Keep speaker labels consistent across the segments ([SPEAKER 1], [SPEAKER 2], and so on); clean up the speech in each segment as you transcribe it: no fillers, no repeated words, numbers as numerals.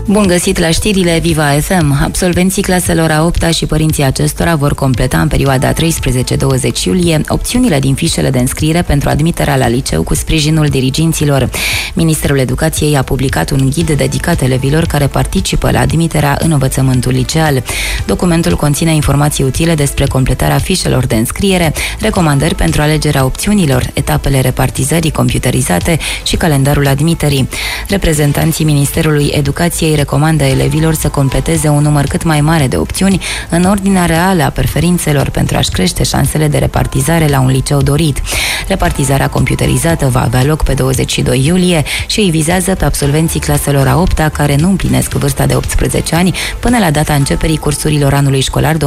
[SPEAKER 1] Bun găsit la știrile Viva FM. Absolvenții claselor a 8-a și părinții acestora vor completa în perioada 13-20 iulie opțiunile din fișele de înscriere pentru admiterea la liceu cu sprijinul diriginților. Ministerul Educației a publicat un ghid dedicat elevilor care participă la admiterea în învățământul liceal. Documentul conține informații utile despre completarea fișelor de înscriere, recomandări pentru alegerea opțiunilor, etapele repartizării computerizate și calendarul admiterii. Reprezentanții Ministerului Educației recomandă elevilor să completeze un număr cât mai mare de opțiuni în ordinea reală a preferințelor pentru a-și crește șansele de repartizare la un liceu dorit. Repartizarea computerizată va avea loc pe 22 iulie și îi vizează pe absolvenții claselor a 8-a care nu împlinesc vârsta de 18 ani până la data începerii cursurilor anului școlar 2026-2027.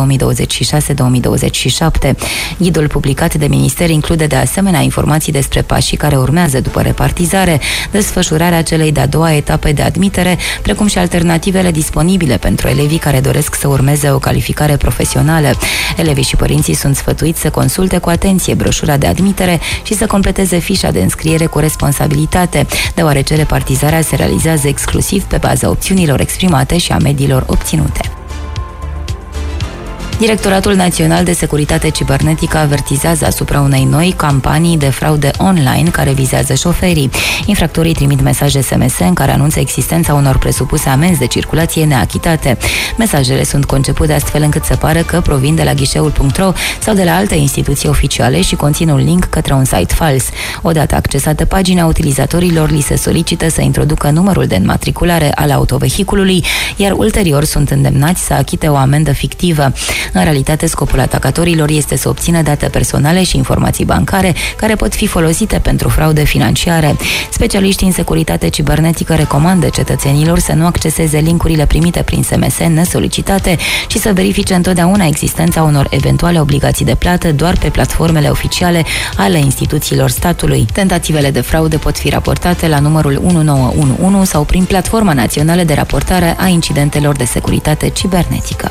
[SPEAKER 1] Ghidul publicat de minister include de asemenea informații despre pașii care urmează după repartizare, desfășurarea celei de-a doua etape de admitere, precum și alternativele disponibile pentru elevii care doresc să urmeze o calificare profesională. Elevii și părinții sunt sfătuiți să consulte cu atenție broșura de admitere și să completeze fișa de înscriere cu responsabilitate, deoarece repartizarea se realizează exclusiv pe baza opțiunilor exprimate și a mediilor obținute. Directoratul Național de Securitate Cibernetică avertizează asupra unei noi campanii de fraude online care vizează șoferii. Infractorii trimit mesaje SMS în care anunță existența unor presupuse amenzi de circulație neachitate. Mesajele sunt concepute astfel încât să pară că provin de la ghișeul.ro sau de la alte instituții oficiale și conțin un link către un site fals. Odată accesată pagina, utilizatorilor li se solicită să introducă numărul de înmatriculare al autovehiculului, iar ulterior sunt îndemnați să achite o amendă fictivă. În realitate, scopul atacatorilor este să obțină date personale și informații bancare care pot fi folosite pentru fraude financiare. Specialiștii în securitate cibernetică recomandă cetățenilor să nu acceseze linkurile primite prin SMS nesolicitate și să verifice întotdeauna existența unor eventuale obligații de plată doar pe platformele oficiale ale instituțiilor statului. Tentativele de fraude pot fi raportate la numărul 1911 sau prin Platforma Națională de Raportare a Incidentelor de Securitate Cibernetică.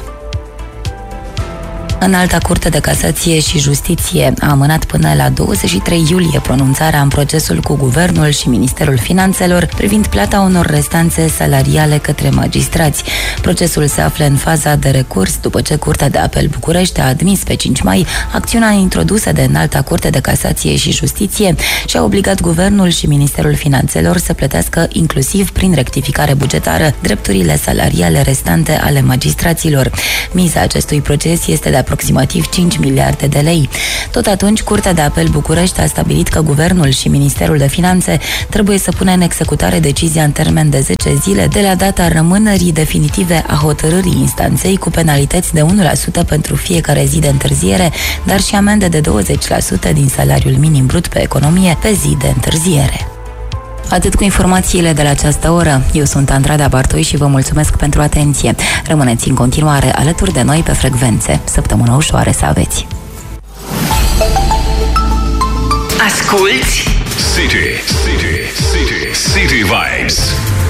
[SPEAKER 1] Înalta Curte de Casație și Justiție a amânat până la 23 iulie pronunțarea în procesul cu Guvernul și Ministerul Finanțelor privind plata unor restanțe salariale către magistrați. Procesul se află în faza de recurs după ce Curtea de Apel București a admis pe 5 mai acțiunea introdusă de Înalta Curte de Casație și Justiție și a obligat Guvernul și Ministerul Finanțelor să plătească inclusiv prin rectificare bugetară drepturile salariale restante ale magistraților. Miza acestui proces este de aproximativ 5 miliarde de lei. Tot atunci, Curtea de Apel București a stabilit că Guvernul și Ministerul de Finanțe trebuie să pună în executare decizia în termen de 10 zile de la data rămânerii definitive a hotărârii instanței, cu penalități de 1% pentru fiecare zi de întârziere, dar și amende de 20% din salariul minim brut pe economie pe zi de întârziere. Atât cu informațiile de la această oră. Eu sunt Andrada Bartoi și vă mulțumesc pentru atenție. Rămâneți în continuare alături de noi pe frecvențe. Săptămână ușoară să aveți!
[SPEAKER 2] Asculți City Vibes.